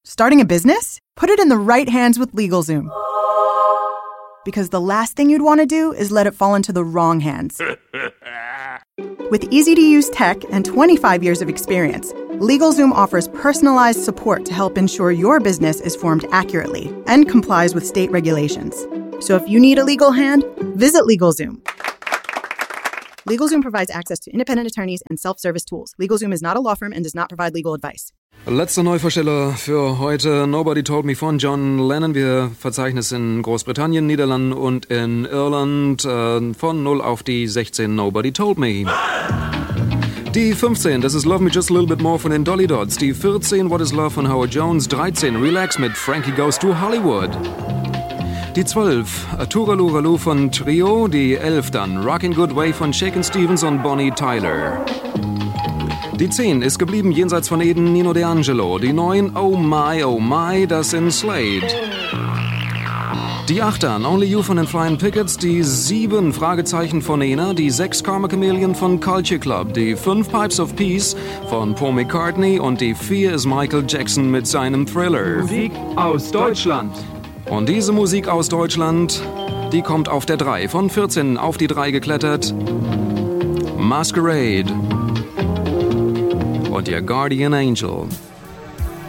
Starting a business? Put it in the right hands with LegalZoom. Because the last thing you'd want to do is let it fall into the wrong hands. With easy-to-use tech and 25 years of experience, LegalZoom offers personalized support to help ensure your business is formed accurately and complies with state regulations. So if you need a legal hand, visit LegalZoom. LegalZoom provides access to independent attorneys and self-service tools. LegalZoom is not a law firm and does not provide legal advice. Letzter Neuvorsteller für heute. Nobody Told Me von John Lennon. Wir verzeichnen es in Großbritannien, Niederlanden und in Irland. Von 0 auf die 16. Nobody Told Me. Die 15, das ist Love Me Just a Little Bit More von den Dolly Dots. Die 14, What Is Love von Howard Jones. 13, Relax mit Frankie Goes to Hollywood. Die 12, Turaluraloo von Trio. Die 11 dann, Rockin' Good Way von Shakin' Stevens und Bonnie Tyler. Die 10 ist geblieben jenseits von Eden, Nino D'Angelo. Die 9, Oh My, das sind Slade. Die 8 dann, Only You von den Flying Pickets. Die 7, Fragezeichen von Nena. Die 6, Karma Chameleon von Culture Club. Die 5, Pipes of Peace von Paul McCartney. Und die 4 ist Michael Jackson mit seinem Thriller. Musik aus Deutschland. Und diese Musik aus Deutschland, die kommt auf der 3. Von 14 auf die 3 geklettert. Masquerade. Und ihr Guardian Angel.